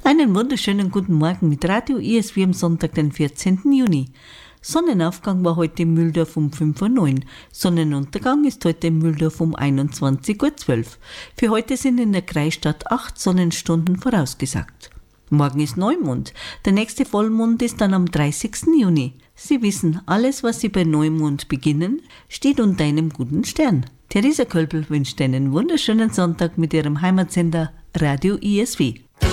Einen wunderschönen guten Morgen mit Radio ISW am Sonntag, den 14. Juni. Sonnenaufgang war heute in Mühldorf um 5:09 Uhr. Sonnenuntergang ist heute in Mühldorf um 21:12 Uhr. Für heute sind in der Kreisstadt 8 Sonnenstunden vorausgesagt. Morgen ist Neumond. Der nächste Vollmond ist dann am 30. Juni. Sie wissen, alles, was Sie bei Neumond beginnen, steht unter einem guten Stern. Theresa Kölbel wünscht einen wunderschönen Sonntag mit Ihrem Heimatsender Radio ISW.